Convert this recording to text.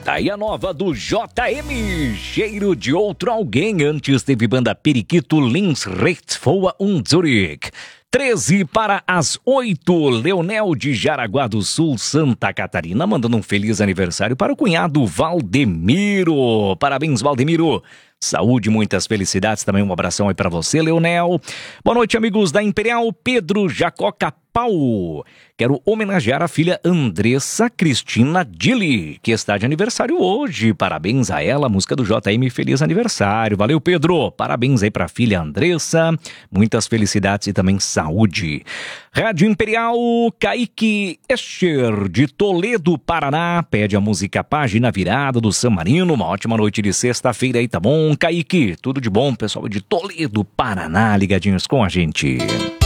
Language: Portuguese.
Aí a nova do JM, Cheiro de Outro Alguém. Antes teve banda Periquito, Lins Rechts Voa Zurich. 13 para as 8, Leonel de Jaraguá do Sul, Santa Catarina, mandando um feliz aniversário para o cunhado Valdemiro. Parabéns, Valdemiro. Saúde, muitas felicidades. Também um abração aí para você, Leonel. Boa noite, amigos da Imperial. Pedro Jacó Capau. Quero homenagear a filha Andressa Cristina Dili, que está de aniversário hoje. Parabéns a ela, música do JM, feliz aniversário. Valeu, Pedro. Parabéns aí para a filha Andressa. Muitas felicidades e também saúde. Rádio Imperial, Kaique Escher, de Toledo, Paraná, pede a música Página Virada do San Marino. Uma ótima noite de sexta-feira aí, tá bom? Kaique, tudo de bom, pessoal de Toledo, Paraná, ligadinhos com a gente.